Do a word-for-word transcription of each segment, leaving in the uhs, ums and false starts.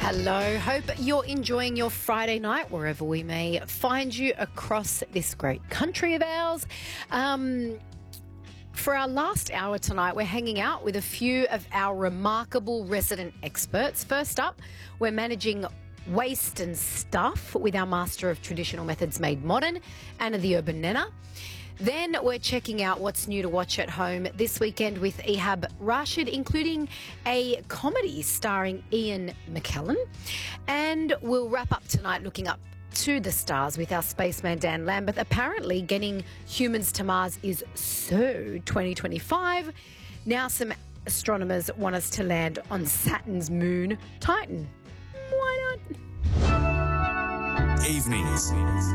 Hello, hope you're enjoying your Friday night wherever we may find you across this great country of ours. Um, for our last hour tonight, we're hanging out with a few of our remarkable resident experts. First up, we're managing waste and stuff with our master of traditional methods made modern, Anna the Urban Nana. Then we're checking out what's new to watch at home this weekend with Ehab Rashid, including a comedy starring Ian McKellen. And we'll wrap up tonight looking up to the stars with our spaceman Dan Lambert. Apparently getting humans to Mars is so twenty twenty-five. Now some astronomers want us to land on Saturn's moon, Titan. Why not? Evenings.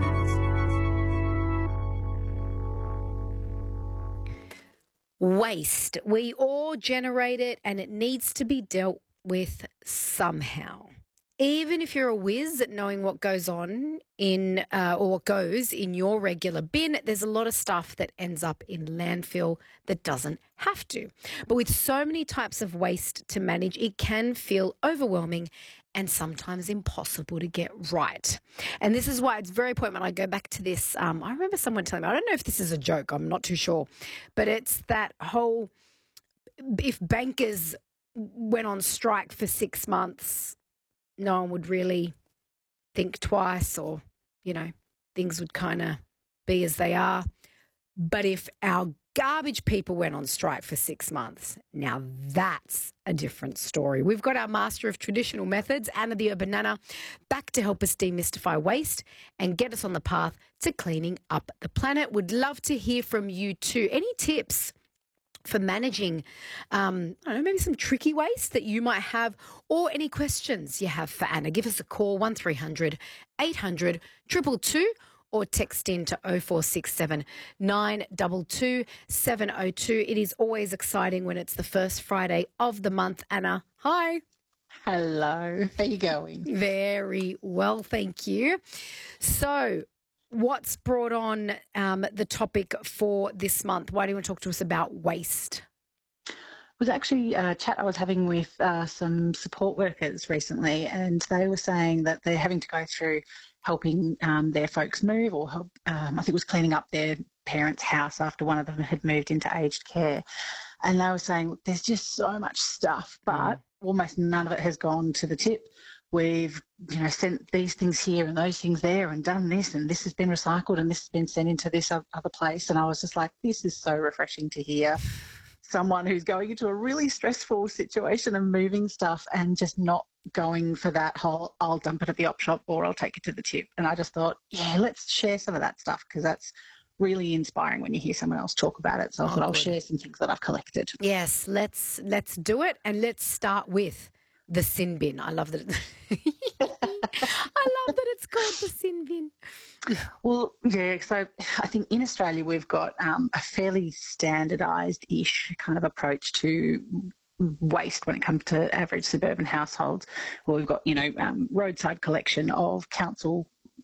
Waste. We all generate it and it needs to be dealt with somehow. Even if you're a whiz at knowing what goes on in uh, or what goes in your regular bin, there's a lot of stuff that ends up in landfill that doesn't have to. But with so many types of waste to manage, it can feel overwhelming and sometimes impossible to get right. And this is why it's very important when I go back to this. Um, I remember someone telling me, I don't know if this is a joke, I'm not too sure, but it's that whole, if bankers went on strike for six months, no one would really think twice, or, you know, things would kind of be as they are. But if our garbage people went on strike for six months, now that's a different story. We've got our master of traditional methods, Anna the Urban Nana, back to help us demystify waste and get us on the path to cleaning up the planet. Would love to hear from you too. Any tips for managing, um, I don't know, maybe some tricky waste that you might have, or any questions you have for Anna? Give us a call, one three hundred eight hundred two two two, or text in to oh four six seven nine two two seven oh two. It is always exciting when it's the first Friday of the month. Anna, hi. Hello. How are you going? Very well, thank you. So, what's brought on um, the topic for this month? Why do you want to talk to us about waste? It was actually a chat I was having with uh, some support workers recently, and they were saying that they're having to go through helping um, their folks move, or help, um, I think it was cleaning up their parents' house after one of them had moved into aged care. And they were saying, look, there's just so much stuff, but mm. almost none of it has gone to the tip. We've, you know, sent these things here and those things there and done this, and this has been recycled and this has been sent into this other place. And I was just like, this is so refreshing to hear someone who's going into a really stressful situation and moving stuff and just not going for that whole, I'll dump it at the op shop or I'll take it to the tip. And I just thought, yeah, let's share some of that stuff, because that's really inspiring when you hear someone else talk about it. So I thought I'll share some things that I've collected. Yes, let's let's do it, and let's start with the sin bin. I love that. It I love that it's called the sin bin. Well, yeah, so I think in Australia we've got um, a fairly standardised-ish kind of approach to waste when it comes to average suburban households. Well, we've got, you know, um, roadside collection of council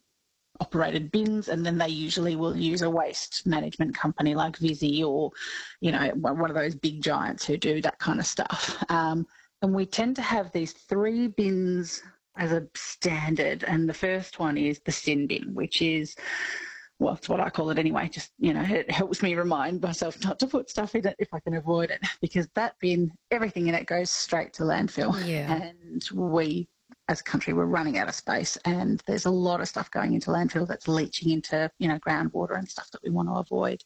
operated bins, and then they usually will use a waste management company like Visy, or, you know, one of those big giants who do that kind of stuff. Um, And we tend to have these three bins as a standard. And the first one is the sin bin, which is, well, it's what I call it anyway. Just, you know, it helps me remind myself not to put stuff in it if I can avoid it, because that bin, everything in it goes straight to landfill. Yeah. And we, as a country, we're running out of space, and there's a lot of stuff going into landfill that's leaching into, you know, groundwater and stuff that we want to avoid.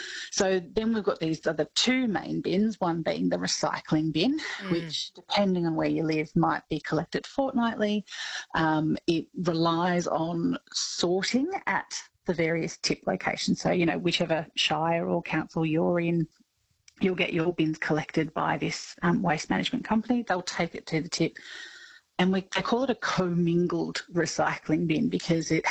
So then we've got these other two main bins, one being the recycling bin, mm. which, depending on where you live, might be collected fortnightly. Um, it relies on sorting at the various tip locations. So, you know, whichever shire or council you're in, you'll get your bins collected by this um, waste management company. They'll take it to the tip. And we, they call it a commingled recycling bin, because it